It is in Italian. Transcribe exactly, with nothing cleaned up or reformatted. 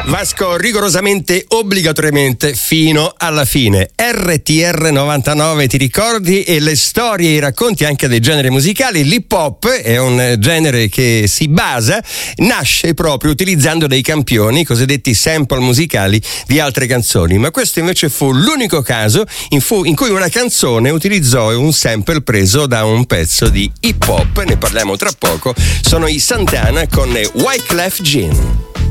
Vasco, rigorosamente, obbligatoriamente, fino alla fine. R T R novantanove, ti ricordi? E le storie e i racconti anche dei generi musicali. L'hip hop è un genere che si basa, nasce proprio utilizzando dei campioni, cosiddetti sample musicali di altre canzoni. Ma questo invece fu l'unico caso in, fu, in cui una canzone utilizzò un sample preso da un pezzo di hip hop. Ne parliamo tra poco. Sono i Santana con Wyclef Jean.